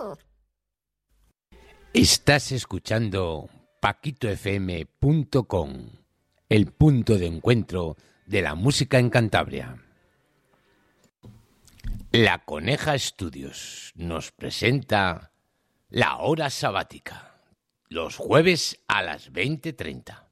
Estás escuchando paquitofm.com, el punto de encuentro de la música en Cantabria. La Coneja Estudios nos presenta La Hora Sabática, los jueves a las 20:30.